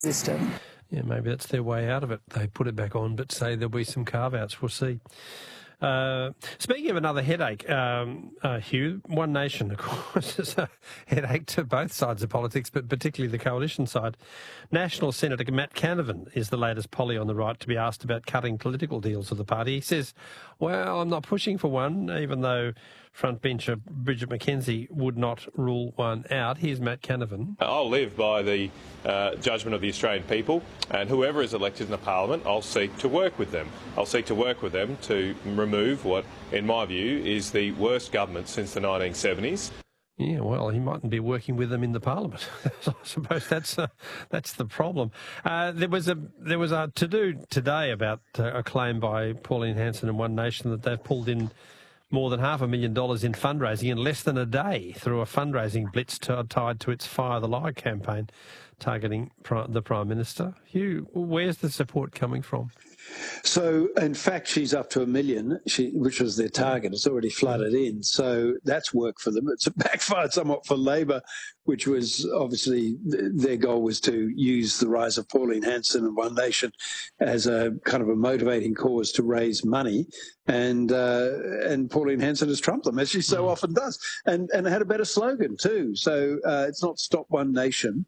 system. Yeah, maybe that's their way out of it. They put it back on, but say there'll be some carve-outs. We'll see. Speaking of another headache, Hugh, One Nation, of course, is a headache to both sides of politics, but particularly the coalition side. National Senator Matt Canavan is the latest Polly on the right to be asked about cutting political deals with the party. He says, well, I'm not pushing for one, even though frontbencher Bridget McKenzie would not rule one out. Here's Matt Canavan. I'll live by the judgment of the Australian people, and whoever is elected in the parliament, I'll seek to work with them. I'll seek to work with them to remove what, in my view, is the worst government since the 1970s. Yeah, well, he mightn't be working with them in the parliament. I suppose that's the problem. There was a to-do today about a claim by Pauline Hanson and One Nation that they've pulled in more than $500,000 in fundraising in less than a day through a fundraising blitz tied to its Fire the Lie campaign targeting the Prime Minister. Hugh, where's the support coming from? So, in fact, she's up to $1 million, which was their target. It's already flooded in. So that's worked for them. It's backfired somewhat for Labor, which was obviously their goal was to use the rise of Pauline Hanson and One Nation as a kind of a motivating cause to raise money. And Pauline Hanson has trumped them, as she so often does, and had a better slogan too. So it's not Stop One Nation.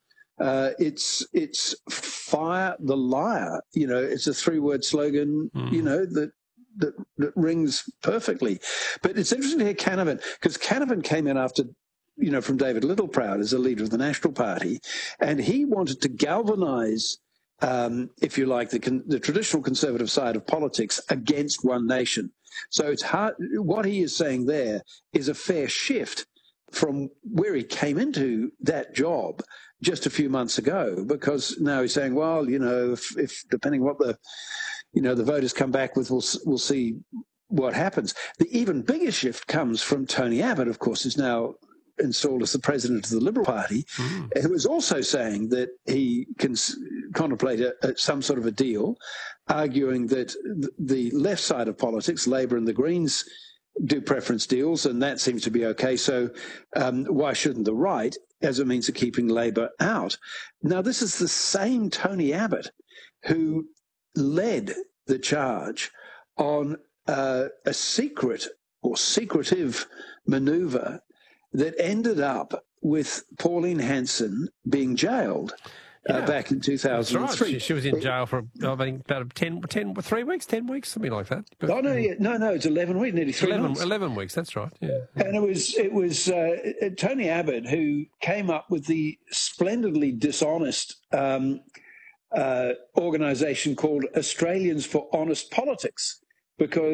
It's Fire the Liar. You know, it's a 3-word slogan, you know, that rings perfectly. But it's interesting to hear Canavan, because Canavan came in after, you know, from David Littleproud as a leader of the National Party, and he wanted to galvanise, if you like, the traditional conservative side of politics against One Nation. So it's hard. What he is saying there is a fair shift from where he came into that job just a few months ago, because now he's saying, well, you know, if depending what the voters come back with, we'll see what happens. The even bigger shift comes from Tony Abbott, of course, who's now installed as the president of the Liberal Party, who was also saying that he can contemplate some sort of a deal, arguing that the left side of politics, Labor and the Greens, do preference deals, and that seems to be okay. So why shouldn't the right, as a means of keeping Labor out? Now, this is the same Tony Abbott who led the charge on a secret or secretive manoeuvre that ended up with Pauline Hanson being jailed. Back in 2003. That's right. She was in jail for, I think, about 3 weeks, 10 weeks, something like that. But, no, it's 11 weeks, nearly 3 months. 11 weeks, that's right, yeah. And it was Tony Abbott who came up with the splendidly dishonest organisation called Australians for Honest Politics, because